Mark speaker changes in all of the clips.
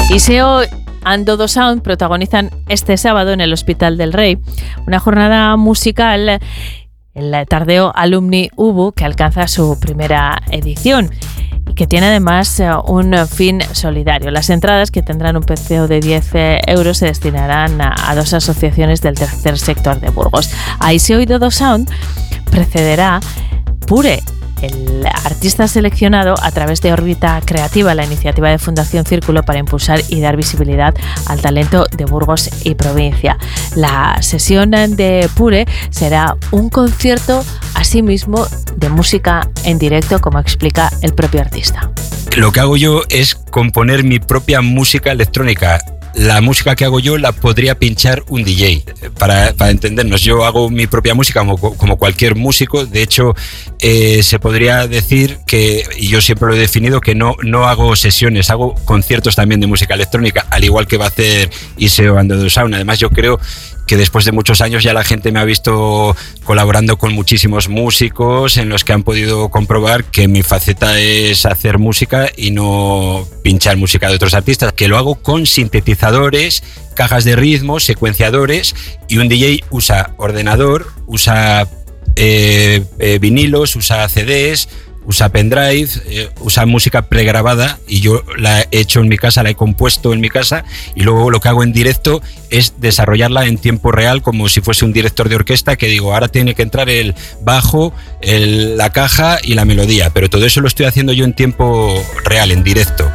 Speaker 1: Iseo and Dodo Sound protagonizan este sábado en el Hospital del Rey una jornada musical, el Tardeo Alumni UBU, que alcanza su primera edición y que tiene además un fin solidario. Las entradas, que tendrán un precio de 10 euros, se destinarán a dos asociaciones del tercer sector de Burgos. A Iseo y Dodo Sound precederá Pure, el artista seleccionado a través de Órbita Creativa, la iniciativa de Fundación Círculo para impulsar y dar visibilidad al talento de Burgos y provincia. La sesión de Pure será un concierto asimismo de música en directo, como explica el propio artista.
Speaker 2: Lo que hago yo es componer mi propia música electrónica. La música que hago yo la podría pinchar un DJ, para entendernos. Yo hago mi propia música como cualquier músico. De hecho, se podría decir que, y yo siempre lo he definido, que no hago sesiones, hago conciertos también de música electrónica, al igual que va a hacer Iseo and Dodo Sound. Además, yo creo que después de muchos años ya la gente me ha visto colaborando con muchísimos músicos, en los que han podido comprobar que mi faceta es hacer música y no pinchar música de otros artistas, que lo hago con sintetizadores, cajas de ritmos, secuenciadores, y un DJ usa ordenador, usa vinilos, usa CDs, usa pendrive, usa música pregrabada, y yo la he hecho en mi casa, la he compuesto en mi casa, y luego lo que hago en directo es desarrollarla en tiempo real, como si fuese un director de orquesta, que digo, ahora tiene que entrar el bajo, la caja y la melodía, pero todo eso lo estoy haciendo yo en tiempo real, en directo.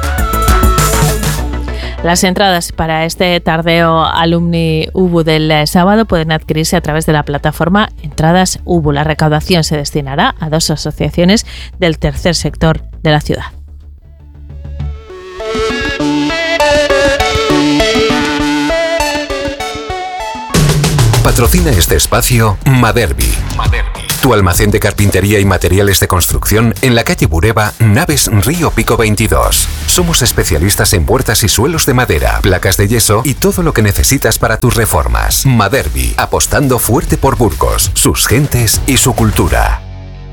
Speaker 1: Las entradas para este Tardeo Alumni UBU del sábado pueden adquirirse a través de la plataforma Entradas UBU. La recaudación se destinará a dos asociaciones del tercer sector de la ciudad.
Speaker 3: Patrocina este espacio Maderbi. Tu almacén de carpintería y materiales de construcción en la calle Bureba, Naves Río Pico 22. Somos especialistas en puertas y suelos de madera, placas de yeso y todo lo que necesitas para tus reformas. Maderbi, apostando fuerte por Burgos, sus gentes y su cultura.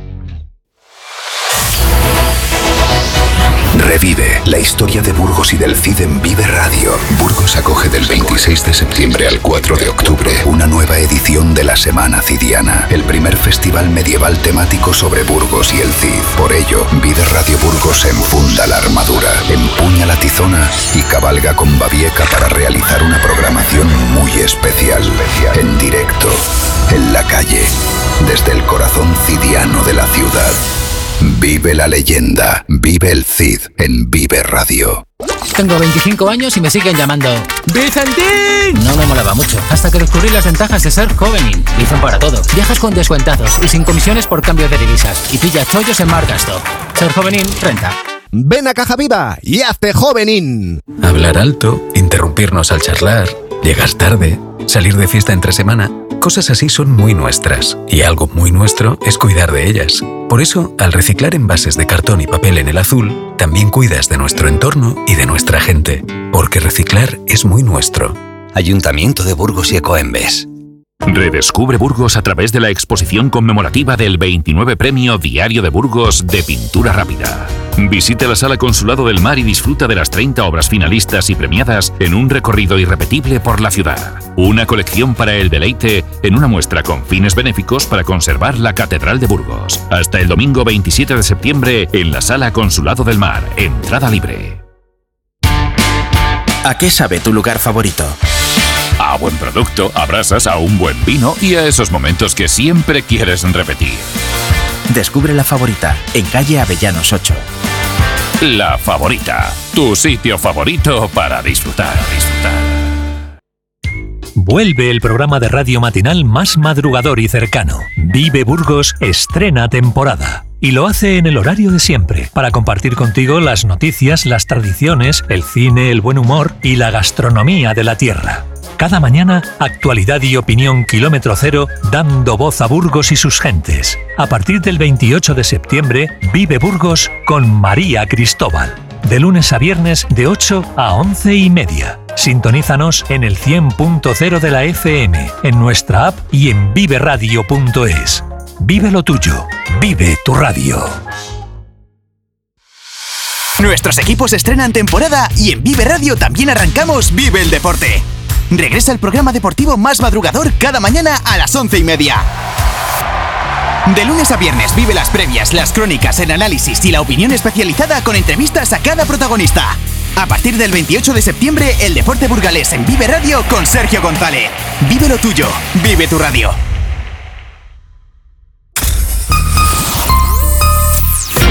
Speaker 3: Revive la historia de Burgos y del Cid en Vive Radio. Burgos acoge del 26 de septiembre al 4 de octubre una nueva edición de la Semana Cidiana, el primer festival medieval temático sobre Burgos y el Cid. Por ello, Vive Radio Burgos enfunda la armadura, empuña la tizona y cabalga con Babieca para realizar una programación muy especial. En directo, en la calle, desde el corazón cidiano de la ciudad. Vive la leyenda, vive el Cid en Vive Radio.
Speaker 4: Tengo 25 años y me siguen llamando ¡Vicentín! No me molaba mucho, hasta que descubrí las ventajas de ser Jovenin. Dicen para todo. Viajas con descuentazos y sin comisiones por cambio de divisas. Y pilla chollos en Margasto. Ser Jovenin renta.
Speaker 5: Ven a Caja Viva y hazte Jovenin.
Speaker 6: Hablar alto, interrumpirnos al charlar, llegar tarde, salir de fiesta entre semana. Cosas así son muy nuestras, y algo muy nuestro es cuidar de ellas. Por eso, al reciclar envases de cartón y papel en el azul, también cuidas de nuestro entorno y de nuestra gente, porque reciclar es muy nuestro.
Speaker 7: Ayuntamiento de Burgos y Ecoembes.
Speaker 8: Redescubre Burgos a través de la exposición conmemorativa del 29 Premio Diario de Burgos de Pintura Rápida. Visite la Sala Consulado del Mar y disfruta de las 30 obras finalistas y premiadas en un recorrido irrepetible por la ciudad. Una colección para el deleite en una muestra con fines benéficos para conservar la Catedral de Burgos. Hasta el domingo 27 de septiembre en la Sala Consulado del Mar. Entrada libre.
Speaker 7: ¿A qué sabe tu lugar favorito?
Speaker 8: A buen producto, a brasas, a un buen vino y a esos momentos que siempre quieres repetir.
Speaker 7: Descubre La Favorita, en calle Avellanos 8.
Speaker 8: La Favorita, tu sitio favorito para disfrutar.
Speaker 9: Vuelve el programa de radio matinal más madrugador y cercano. Vive Burgos estrena temporada. Y lo hace en el horario de siempre, para compartir contigo las noticias, las tradiciones, el cine, el buen humor y la gastronomía de la tierra. Cada mañana, actualidad y opinión kilómetro cero, dando voz a Burgos y sus gentes. A partir del 28 de septiembre, Vive Burgos con María Cristóbal. De lunes a viernes, de 8 a 11:30. Sintonízanos en el 100.0 de la FM, en nuestra app y en viveradio.es. Vive lo tuyo. Vive tu radio.
Speaker 7: Nuestros equipos estrenan temporada y en Vive Radio también arrancamos Vive el Deporte. Regresa el programa deportivo más madrugador cada mañana a las 11:30. De lunes a viernes vive las previas, las crónicas, el análisis y la opinión especializada con entrevistas a cada protagonista. A partir del 28 de septiembre, el deporte burgalés en Vive Radio con Sergio González. Vive lo tuyo, vive tu radio.